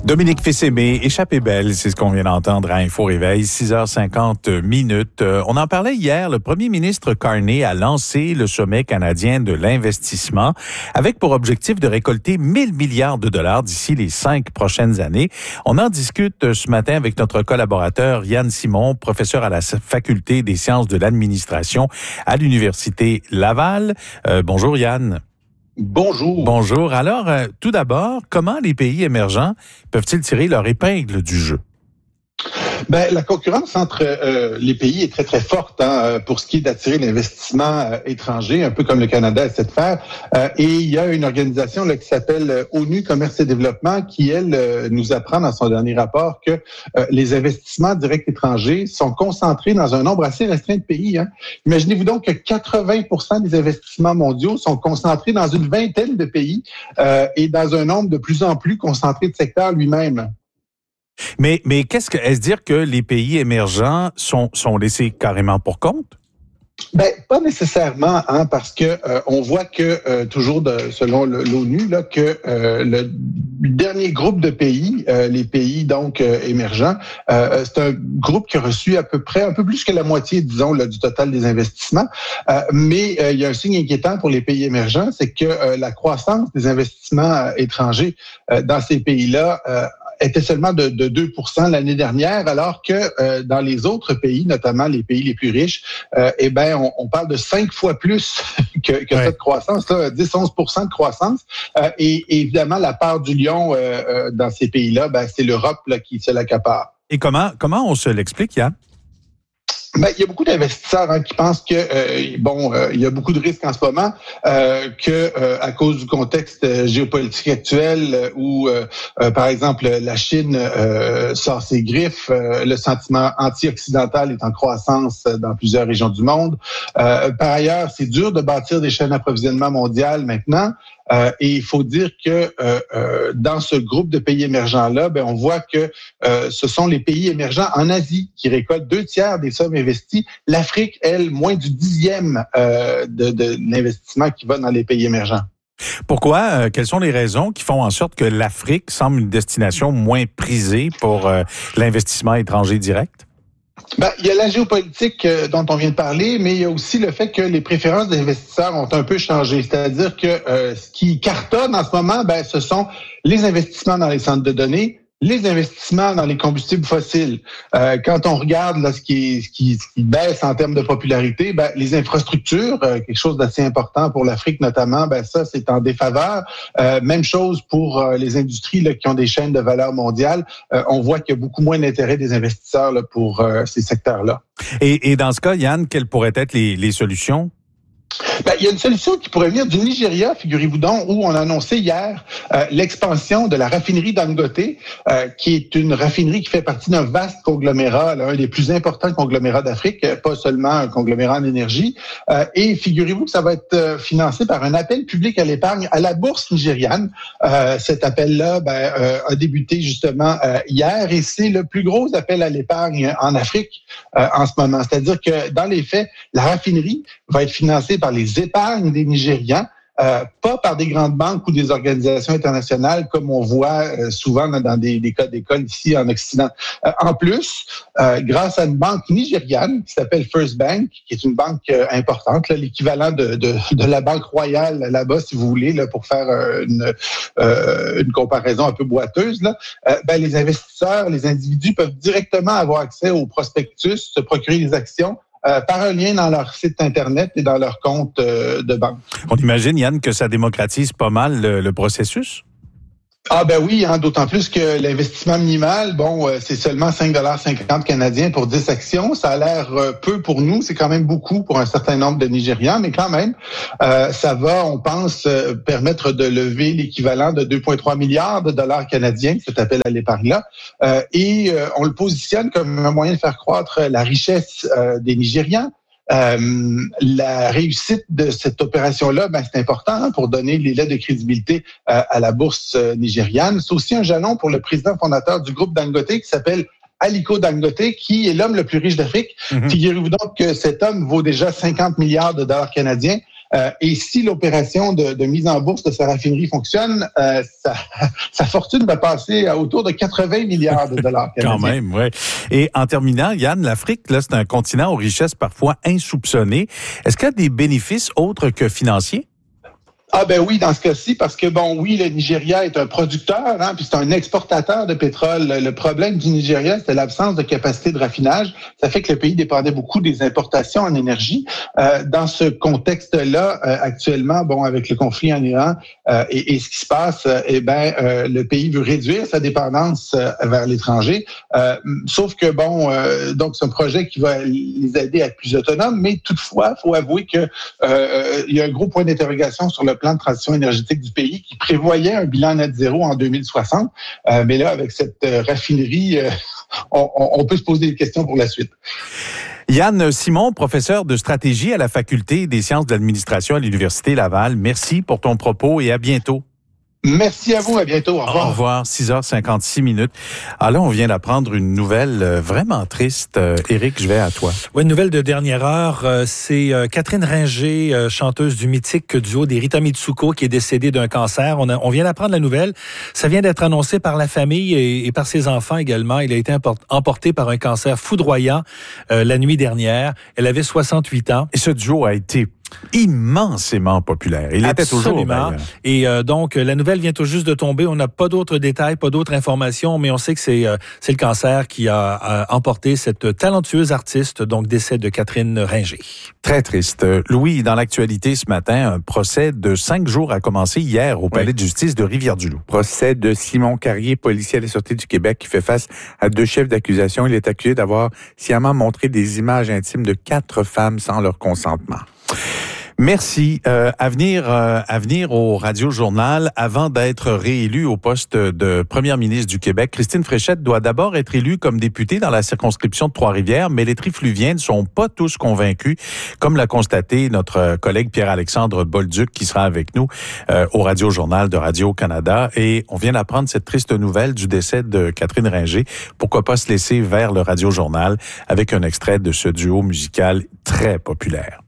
Dominique Fils-Aimé, échappée belle, c'est ce qu'on vient d'entendre à Info Réveil, 6h50. On en parlait hier, le premier ministre Carney a lancé le sommet canadien de l'investissement avec pour objectif de récolter 1 000 milliards de dollars d'ici les 5 prochaines années. On en discute ce matin avec notre collaborateur Yann Simon, professeur à la Faculté des sciences de l'administration à l'Université Laval. Bonjour Yann. Bonjour. Bonjour. Alors, tout d'abord, comment les pays émergents peuvent-ils tirer leur épingle du jeu? La concurrence entre les pays est très, très forte pour ce qui est d'attirer l'investissement étranger, un peu comme le Canada essaie de faire. Et il y a une organisation là, qui s'appelle ONU Commerce et Développement qui, elle, nous apprend dans son dernier rapport que les investissements directs étrangers sont concentrés dans un nombre assez restreint de pays. Imaginez-vous donc que 80% des investissements mondiaux sont concentrés dans une vingtaine de pays et dans un nombre de plus en plus concentré de secteurs lui-même. Mais est-ce dire que les pays émergents sont laissés carrément pour compte? Pas nécessairement, parce que on voit que toujours selon l'ONU là que le dernier groupe de pays, les pays donc émergents, c'est un groupe qui a reçu à peu près un peu plus que la moitié, disons, là, du total des investissements. Mais il y a un signe inquiétant pour les pays émergents, c'est que la croissance des investissements étrangers dans ces pays-là était seulement de 2% l'année dernière, alors que dans les autres pays, notamment les pays les plus riches, on parle de 5 fois plus que cette croissance, là, 10-11% de croissance. Et évidemment, la part du lion dans ces pays-là, c'est l'Europe là, qui se l'accapare. Et comment on se l'explique, Yann? Il y a beaucoup d'investisseurs qui pensent que il y a beaucoup de risques en ce moment, que à cause du contexte géopolitique actuel où par exemple la Chine sort ses griffes, le sentiment anti-occidental est en croissance dans plusieurs régions du monde. Par ailleurs, c'est dur de bâtir des chaînes d'approvisionnement mondiales maintenant. Et il faut dire que dans ce groupe de pays émergents-là, on voit que ce sont les pays émergents en Asie qui récoltent 2/3 des sommes investies. L'Afrique, elle, moins du 10e de l'investissement qui va dans les pays émergents. Pourquoi? Quelles sont les raisons qui font en sorte que l'Afrique semble une destination moins prisée pour l'investissement étranger direct? Il y a la géopolitique dont on vient de parler, mais il y a aussi le fait que les préférences des investisseurs ont un peu changé. C'est-à-dire que ce qui cartonne en ce moment, ce sont les investissements dans les centres de données, les investissements dans les combustibles fossiles. Quand on regarde là, ce qui baisse en termes de popularité, les infrastructures, quelque chose d'assez important pour l'Afrique notamment, ça c'est en défaveur. Même chose pour les industries là, qui ont des chaînes de valeur mondiale. On voit qu'il y a beaucoup moins d'intérêt des investisseurs là, pour ces secteurs-là. Et dans ce cas, Yann, quelles pourraient être les solutions? Il y a une solution qui pourrait venir du Nigeria, figurez-vous donc, où on a annoncé hier l'expansion de la raffinerie Dangote, qui est une raffinerie qui fait partie d'un vaste conglomérat, l'un des plus importants conglomérats d'Afrique, pas seulement un conglomérat en énergie. Et figurez-vous que ça va être financé par un appel public à l'épargne à la bourse nigériane. Cet appel-là a débuté justement hier et c'est le plus gros appel à l'épargne en Afrique en ce moment. C'est-à-dire que dans les faits, la raffinerie va être financée par les épargnes des Nigérians, pas par des grandes banques ou des organisations internationales comme on voit souvent dans des cas d'école ici en Occident. En plus, grâce à une banque nigériane qui s'appelle First Bank, qui est une banque importante, là, l'équivalent de la Banque royale là-bas, si vous voulez, là, pour faire une comparaison un peu boiteuse, là, les investisseurs, les individus peuvent directement avoir accès au prospectus, se procurer des actions par un lien dans leur site Internet et dans leur compte de banque. On imagine, Yann, que ça démocratise pas mal le processus? Oui, d'autant plus que l'investissement minimal, c'est seulement 5,50 canadiens pour 10 actions. Ça a l'air peu pour nous, c'est quand même beaucoup pour un certain nombre de Nigérians, mais quand même, ça va, on pense, permettre de lever l'équivalent de 2,3 milliards de dollars canadiens, cet appel à l'épargne-là. Et on le positionne comme un moyen de faire croître la richesse des Nigérians. La réussite de cette opération-là, c'est important pour donner l'élan de crédibilité à la bourse nigériane. C'est aussi un jalon pour le président fondateur du groupe Dangote qui s'appelle Aliko Dangote, qui est l'homme le plus riche d'Afrique. Figurez-vous donc que cet homme vaut déjà 50 milliards de dollars canadiens. Et si l'opération de mise en bourse de sa raffinerie fonctionne, sa fortune va passer à autour de 80 milliards de dollars canadiens. Quand même, oui. Et en terminant, Yann, l'Afrique, là, c'est un continent aux richesses parfois insoupçonnées. Est-ce qu'il y a des bénéfices autres que financiers? Ah ben oui, dans ce cas-ci, parce que oui, le Nigeria est un producteur, puis c'est un exportateur de pétrole. Le problème du Nigeria, c'était l'absence de capacité de raffinage. Ça fait que le pays dépendait beaucoup des importations en énergie. Dans ce contexte-là, actuellement, avec le conflit en Iran et ce qui se passe, le pays veut réduire sa dépendance vers l'étranger. Sauf que donc c'est un projet qui va les aider à être plus autonomes, mais toutefois, il faut avouer que il y a un gros point d'interrogation sur le plan de transition énergétique du pays qui prévoyait un bilan net zéro en 2060. Mais là, avec cette raffinerie, on peut se poser des questions pour la suite. Yann Simon, professeur de stratégie à la Faculté des sciences de l'administration à l'Université Laval. Merci pour ton propos et à bientôt. Merci à vous, à bientôt. Au revoir. Au revoir, 6h56. Ah là, on vient d'apprendre une nouvelle vraiment triste. Éric, je vais à toi. Oui, une nouvelle de dernière heure. C'est Catherine Ringer, chanteuse du mythique duo des Rita Mitsuko, qui est décédée d'un cancer. On vient d'apprendre la nouvelle. Ça vient d'être annoncé par la famille et par ses enfants également. Il a été emporté par un cancer foudroyant la nuit dernière. Elle avait 68 ans. Et ce duo a été immensément populaire. Il était toujours d'ailleurs. Et donc, la nouvelle vient tout juste de tomber. On n'a pas d'autres détails, pas d'autres informations, mais on sait que c'est le cancer qui a emporté cette talentueuse artiste, donc décès de Catherine Ringer. Très triste. Louis, dans l'actualité ce matin, un procès de 5 jours a commencé hier au Palais de justice de Rivière-du-Loup. Procès de Simon Carrier, policier à la Sûreté du Québec, qui fait face à 2 chefs d'accusation. Il est accusé d'avoir sciemment montré des images intimes de 4 femmes sans leur consentement. Merci. À venir au Radio-Journal, avant d'être réélue au poste de première ministre du Québec, Christine Fréchette doit d'abord être élue comme députée dans la circonscription de Trois-Rivières, mais les Trifluviens ne sont pas tous convaincus, comme l'a constaté notre collègue Pierre-Alexandre Bolduc, qui sera avec nous au Radio-Journal de Radio-Canada. Et on vient d'apprendre cette triste nouvelle du décès de Catherine Ringer. Pourquoi pas se laisser vers le Radio-Journal avec un extrait de ce duo musical très populaire.